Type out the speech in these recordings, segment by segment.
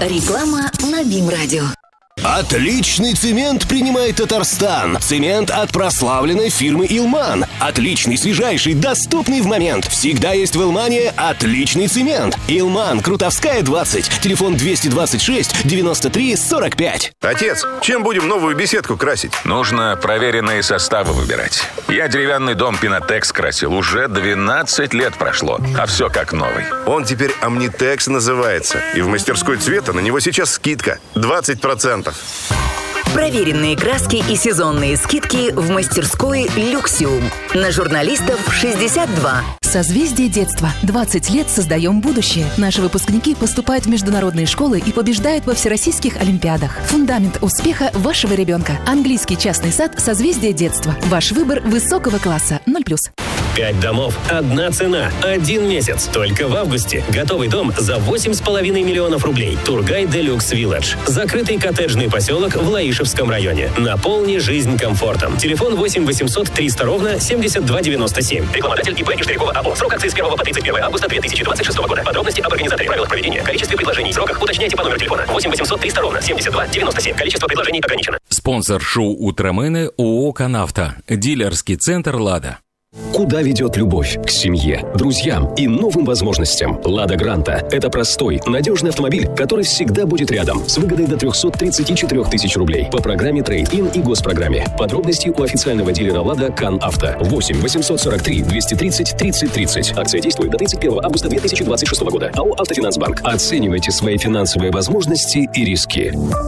Реклама на БИМ-радио. Отличный цемент принимает Татарстан. Цемент от прославленной фирмы «Илман». Отличный, свежайший, доступный в момент. Всегда есть в «Илмане» отличный цемент. «Илман», Крутовская, 20. Телефон 226 93 45. Отец, чем будем новую беседку красить? Нужно проверенные составы выбирать. Я деревянный дом «Пинотекс» красил. Уже 12 лет прошло, а все как новый. Он теперь «Омнитекс» называется. И в мастерской цвета на него сейчас скидка 20%. Проверенные краски и сезонные скидки в мастерской «Люксиум». На журналистов 62. Созвездие детства. 20 лет создаем будущее. Наши выпускники поступают в международные школы и побеждают во всероссийских олимпиадах. Фундамент успеха вашего ребенка. Английский частный сад «Созвездие детства». Ваш выбор высокого класса. 0+. 5 домов, одна цена, 1 месяц. Только в августе. Готовый дом за 8,5 миллионов рублей. Тургай Делюкс Вилледж. Закрытый коттеджный поселок в Лаишевском районе. Наполни жизнь комфортом. Телефон 8 800 300 ровно 7297. Рекламодатель ИП Иштырякова АО. Срок акции с 1 по 31 августа 2026 года. Подробности об организаторе, правилах проведения, количестве предложений, сроках уточняйте по номеру телефона 8 800 300 ровно 7297. Количество предложений ограничено. Спонсор шоу «Утромены» ООО «Канавто». Дилерский центр «Лада». Куда ведет любовь? К семье, друзьям и новым возможностям. «Лада Гранта» — это простой, надежный автомобиль, который всегда будет рядом, с выгодой до 334 тысяч рублей по программе «Трейд-ин» и госпрограмме. Подробности у официального дилера «Лада» «Кан-Авто». 8 843 230 30 30. Акция действует до 31 августа 2026 года. АО «Автофинансбанк». Оценивайте свои финансовые возможности и риски.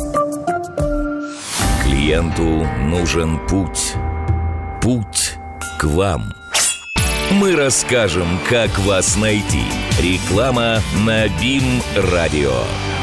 Клиенту нужен путь. Путь к вам. Мы расскажем, как вас найти. Реклама на БИМ-радио.